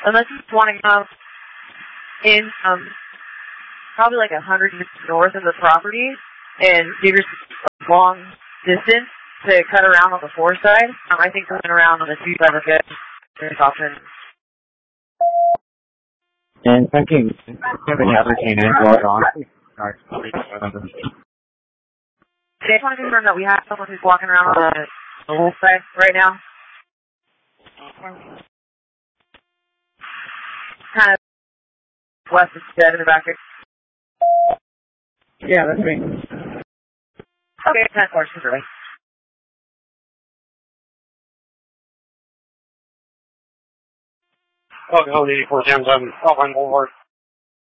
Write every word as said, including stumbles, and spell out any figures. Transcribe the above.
Unless he's wanting to come in um, probably like a hundred meters north of the property and give us a long distance to cut around on the four side. Um, I think coming around on the two side is good. There's often. And thinking, having hurricane and going on. I just want to confirm that we have someone who's walking around on the, the left side right now. Kind of west is dead in the back. Yeah, that's me. Okay, ten four, she's early. Oh, no, eighty-four ten seven, Alpine Boulevard.